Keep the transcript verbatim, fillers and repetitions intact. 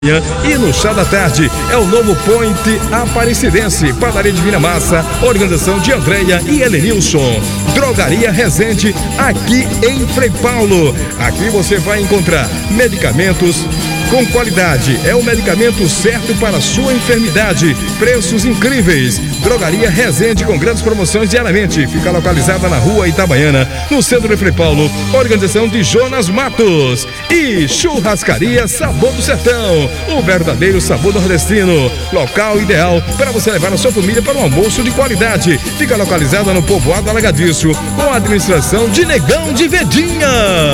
E no chá da tarde é o novo Point Aparecidense, Padaria Divina Massa, organização de Andréia e Helenilson. Drogaria Resende, aqui em Frei Paulo. Aqui você vai encontrar medicamentos com qualidade, é o medicamento certo para a sua enfermidade, preços incríveis. Drogaria Resende com grandes promoções diariamente, fica localizada na rua Itabaiana, no centro de Frei Paulo, organização de Jonas Matos. E Churrascaria Sabor do Sertão, o verdadeiro sabor nordestino, local ideal para você levar a sua família para um almoço de qualidade, fica localizada no povoado Alagadiço, com a administração de Negão de Vedinha.